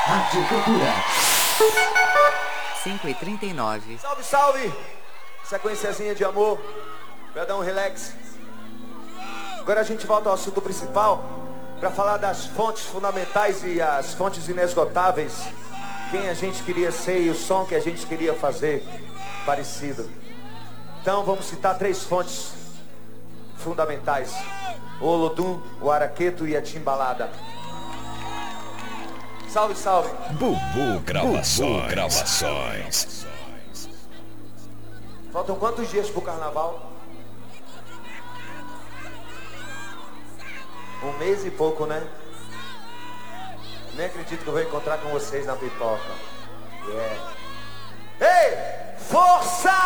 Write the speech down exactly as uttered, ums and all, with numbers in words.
Rádio Cultura. cinco e trinta e nove. Salve, salve! Sequenciazinha de amor. Pra dar um relax. Agora a gente volta ao assunto principal, para falar das fontes fundamentais e as fontes inesgotáveis. Quem a gente queria ser e o som que a gente queria fazer parecido. Então vamos citar três fontes fundamentais: o Olodum, o Araqueto e a Timbalada. Salve, salve! Bubu Gravações. Gravações. Faltam quantos dias pro carnaval? Um mês e pouco, né? Nem acredito que eu vou encontrar com vocês na pipoca. Yeah. Ei! Força!